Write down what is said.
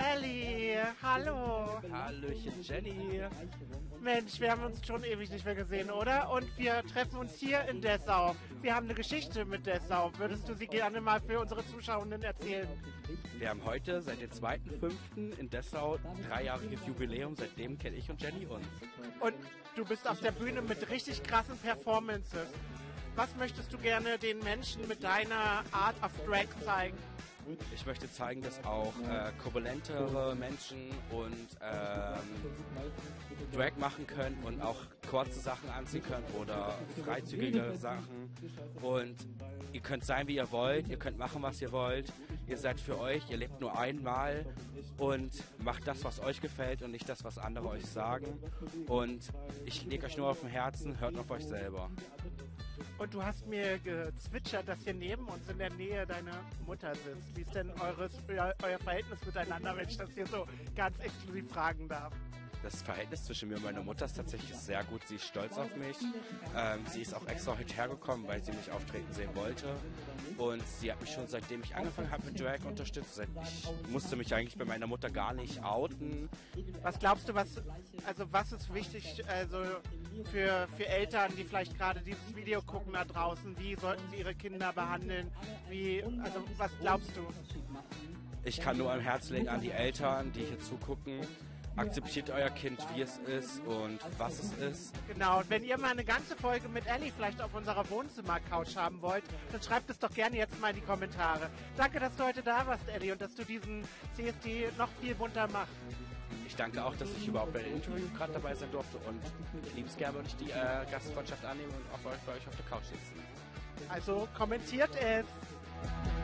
Ellie, hallo. Hallöchen Jenny. Mensch, wir haben uns schon ewig nicht mehr gesehen, oder? Und wir treffen uns hier in Dessau. Wir haben eine Geschichte mit Dessau. Würdest du sie gerne mal für unsere Zuschauenden erzählen? Wir haben heute seit dem 2.5. in Dessau 3-jähriges Jubiläum. Seitdem kenne ich und Jenny uns. Und du bist auf der Bühne mit richtig krassen Performances. Was möchtest du gerne den Menschen mit deiner Art of Drag zeigen? Ich möchte zeigen, dass auch korpulentere Menschen und Drag machen können und auch kurze Sachen anziehen können oder freizügige Sachen. Und ihr könnt sein, wie ihr wollt, ihr könnt machen, was ihr wollt. Ihr seid für euch, ihr lebt nur einmal und macht das, was euch gefällt und nicht das, was andere euch sagen. Und ich lege euch nur auf dem Herzen, hört auf euch selber. Und du hast mir gezwitschert, dass hier neben uns in der Nähe deine Mutter sitzt. Wie ist denn euer Verhältnis miteinander, wenn ich das hier so ganz exklusiv fragen darf? Das Verhältnis zwischen mir und meiner Mutter ist tatsächlich sehr gut. Sie ist stolz auf mich. Sie ist auch extra heute hergekommen, weil sie mich auftreten sehen wollte. Und sie hat mich schon seitdem ich angefangen habe mit Drag unterstützt. Ich musste mich eigentlich bei meiner Mutter gar nicht outen. Was glaubst du, was ist wichtig für Eltern, die vielleicht gerade dieses Video gucken da draußen? Wie sollten sie ihre Kinder behandeln? Was glaubst du? Ich kann nur am Herz legen an die Eltern, die hier zugucken. Akzeptiert euer Kind, wie es ist und was es ist. Genau, und wenn ihr mal eine ganze Folge mit Ellie vielleicht auf unserer Wohnzimmer-Couch haben wollt, dann schreibt es doch gerne jetzt mal in die Kommentare. Danke, dass du heute da warst, Ellie, und dass du diesen CSD noch viel bunter machst. Ich danke auch, dass ich überhaupt bei dem Interview gerade dabei sein durfte und ich liebe es gerne, wenn ich die Gastfreundschaft annehme und bei euch auf der Couch sitzen. Also kommentiert es!